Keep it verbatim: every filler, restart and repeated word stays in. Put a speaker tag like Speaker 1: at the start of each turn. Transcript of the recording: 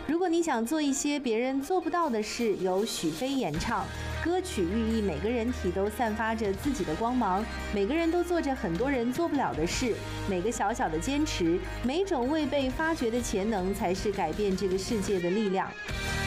Speaker 1: 如果你想做一些别人做不到的事，由许飞演唱。歌曲寓意每个人体都散发着自己的光芒，每个人都做着很多人做不了的事，每个小小的坚持，每种未被发掘的潜能，才是改变这个世界的力量。